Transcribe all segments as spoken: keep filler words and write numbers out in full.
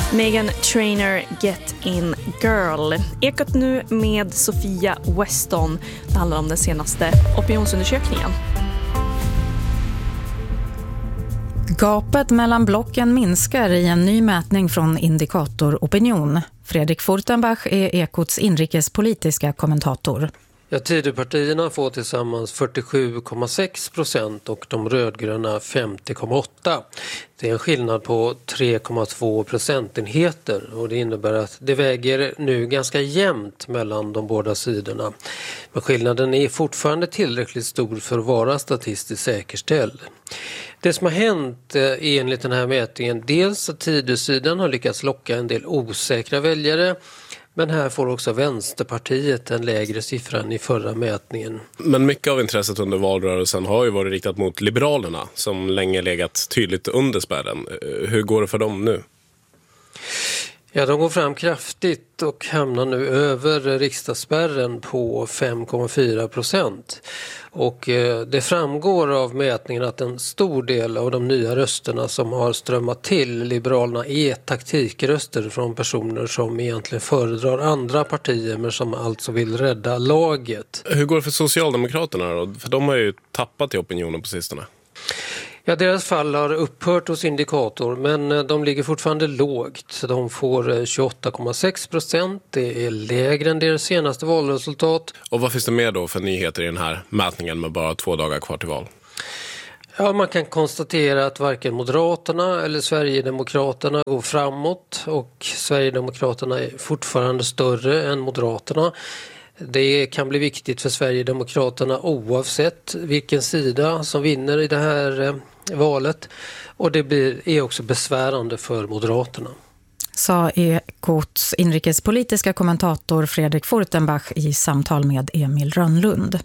Meghan Trainor, Get In Girl. Ekot nu med Sofia Weston. Det handlar om den senaste opinionsundersökningen. Gapet mellan blocken minskar i en ny mätning från Indikator Opinion. Fredrik Furtenbach är Ekots inrikespolitiska kommentator. Ja, Tidöpartierna får tillsammans fyrtiosju komma sex procent och de rödgröna femtio komma åtta. Det är en skillnad på tre komma två procentenheter och det innebär att det väger nu ganska jämnt mellan de båda sidorna. Men skillnaden är fortfarande tillräckligt stor för att vara statistiskt säkerställd. Det som har hänt enligt den här mätningen, dels att Tidösidan har lyckats locka en del osäkra väljare. Men här får också Vänsterpartiet en lägre siffra än i förra mätningen. Men mycket av intresset under valrörelsen har ju varit riktat mot Liberalerna som länge legat tydligt under spärren. Hur går det för dem nu? Ja, de går fram kraftigt och hamnar nu över riksdagsspärren på fem komma fyra procent. Och eh, det framgår av mätningen att en stor del av de nya rösterna som har strömmat till Liberalerna är taktikröster från personer som egentligen föredrar andra partier men som alltså vill rädda laget. Hur går det för Socialdemokraterna då? För de har ju tappat i opinionen på sistone. Ja, deras fall har upphört hos Indikator, men de ligger fortfarande lågt. De får tjugoåtta komma sex procent, det är lägre än deras senaste valresultat. Och vad finns det mer då för nyheter i den här mätningen med bara två dagar kvar till val? Ja, man kan konstatera att varken Moderaterna eller Sverigedemokraterna går framåt och Sverigedemokraterna är fortfarande större än Moderaterna. Det kan bli viktigt för Sverigedemokraterna oavsett vilken sida som vinner i det här eh, valet. Och det blir, är också besvärande för Moderaterna. Sa Ekots inrikespolitiska kommentator Fredrik Furtenbach i samtal med Emil Rönnlund.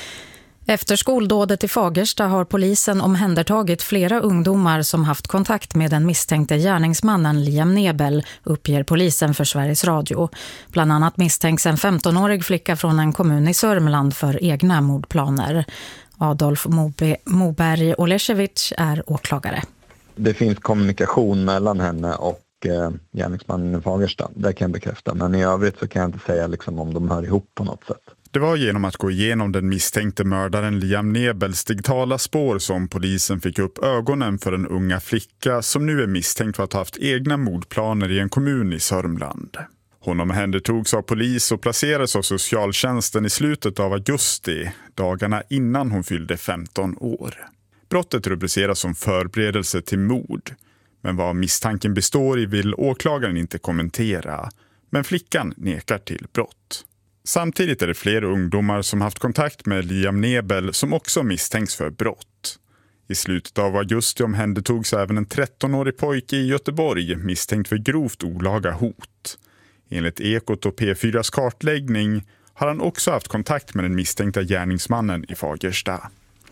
Efter skoldådet i Fagersta har polisen omhändertagit flera ungdomar som haft kontakt med den misstänkte gärningsmannen Liam Nebel, uppger polisen för Sveriges Radio. Bland annat misstänks en femtonårig flicka från en kommun i Sörmland för egna mordplaner. Adolf Moberg Oleszewicz är åklagare. Det finns kommunikation mellan henne och eh, gärningsmannen i Fagersta, det kan jag bekräfta. Men i övrigt så kan jag inte säga liksom, om de hör ihop på något sätt. Det var genom att gå igenom den misstänkte mördaren Liam Nebels digitala spår som polisen fick upp ögonen för en unga flicka som nu är misstänkt för att ha haft egna mordplaner i en kommun i Sörmland. Hon omhändertogs av polis och placerades av socialtjänsten i slutet av augusti, dagarna innan hon fyllde femton år. Brottet rubriceras som förberedelse till mord, men vad misstanken består i vill åklagaren inte kommentera, men flickan nekar till brott. Samtidigt är det fler ungdomar som haft kontakt med Liam Nebel som också misstänks för brott. I slutet av augusti omhändertogs även en trettonårig pojke i Göteborg misstänkt för grovt olaga hot. Enligt Ekot och P fyras kartläggning har han också haft kontakt med den misstänkta gärningsmannen i Fagersta.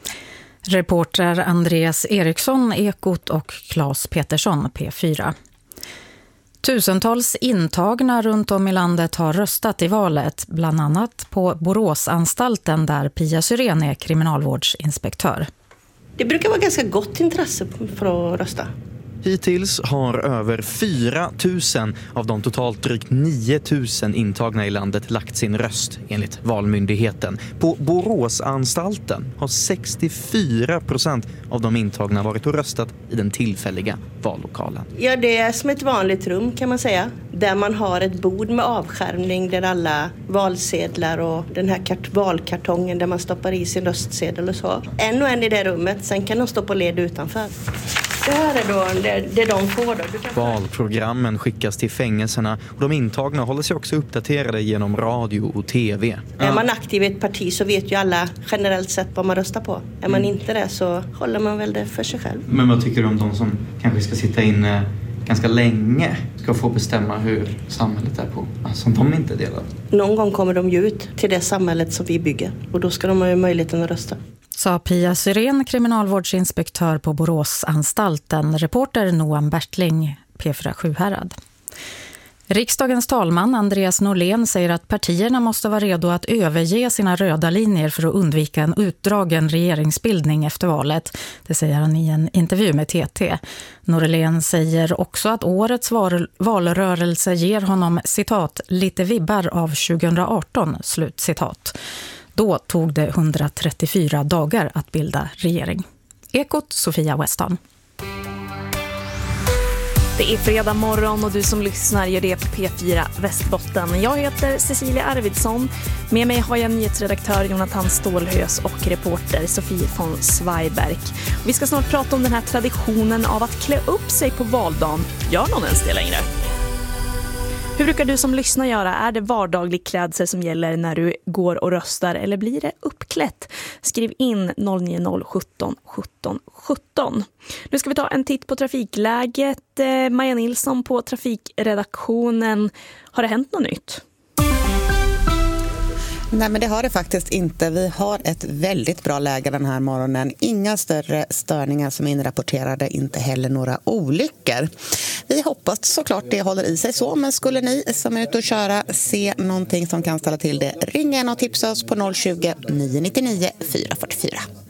Reporter Andreas Eriksson, Ekot och Claes Petersson, P fyra. Tusentals intagna runt om i landet har röstat i valet, bland annat på Boråsanstalten där Pia Syrén är kriminalvårdsinspektör. Det brukar vara ganska gott intresse för att rösta. Hittills har över fyra tusen av de totalt drygt nio tusen intagna i landet lagt sin röst enligt Valmyndigheten. På Boråsanstalten har sextiofyra procent av de intagna varit och röstat i den tillfälliga vallokalen. Ja, det är som ett vanligt rum kan man säga. Där man har ett bord med avskärmning där alla valsedlar och den här kart- valkartongen där man stoppar i sin röstsedel och så. En och en i det rummet, sen kan de stå på led utanför. Det här är då det, det de får då. Du kan Valprogrammen skickas till fängelserna och de intagna håller sig också uppdaterade genom radio och tv. Ja. Är man aktiv i ett parti så vet ju alla generellt sett vad man röstar på. Är man mm. inte det så håller man väl det för sig själv. Men vad tycker du om de som kanske ska sitta inne ganska länge ska få bestämma hur samhället är på, som de inte delar? Någon gång kommer de ju ut till det samhället som vi bygger och då ska de ha möjligheten att rösta. Sa Pia Syrén, kriminalvårdsinspektör på Boråsanstalten. Reporter Noam Bertling, P fyra Sjuhärad. Riksdagens talman Andreas Norlén säger att partierna måste vara redo att överge sina röda linjer för att undvika en utdragen regeringsbildning efter valet. Det säger han i en intervju med T T. Norlén säger också att årets val- valrörelse ger honom, citat, lite vibbar av tjugohundraarton, slut citat. Då tog det hundratrettiofyra dagar att bilda regering. Ekot, Sofia Weston. Det är fredag morgon och du som lyssnar gör det på P fyra Västbotten. Jag heter Cecilia Arvidsson. Med mig har jag nyhetsredaktör Jonathan Stålhös och reporter Sofie von Zweiberg. Vi ska snart prata om den här traditionen av att klä upp sig på valdagen. Gör någon ens det längre? Hur brukar du som lyssnar göra? Är det vardaglig klädsel som gäller när du går och röstar eller blir det uppklätt? Skriv in noll nio noll sjutton sjutton sjutton. Nu ska vi ta en titt på trafikläget. Maja Nilsson på trafikredaktionen. Har det hänt något nytt? Nej, men det har det faktiskt inte. Vi har ett väldigt bra läge den här morgonen. Inga större störningar som inrapporterade, inte heller några olyckor. Vi hoppas såklart det håller i sig så, men skulle ni som är ute och köra se någonting som kan ställa till det, ring en och tipsa oss på noll tjugo, nio nio nio, fyra fyra fyra.